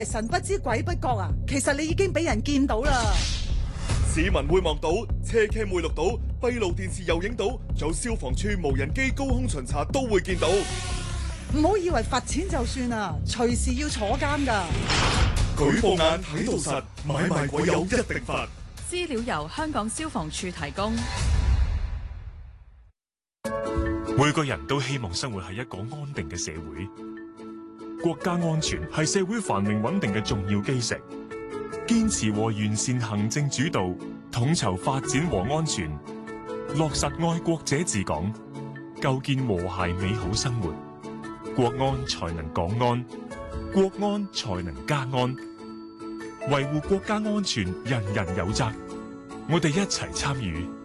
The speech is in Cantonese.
神不知鬼不覺啊！其實你已經俾人見到啦。 市民會望到，車 cam 會錄到，閉路電視又影到，仲有消防處無人機高空巡查都會見到。 唔好以為罰錢就算啦，隨時要坐監㗎。 舉報眼睇到實，買賣鬼友一定罰。 資料由香港消防處提供。 每個人都希望生活喺一個安定嘅社會，國家安全係社會繁榮穩定嘅重要基石。堅持和完善行政主導，統籌發展和安全，落實愛國者治港，構建和諧美好生活，國安才能港安，國安才能家安。維護國家安全，人人有責。我哋一齊參與，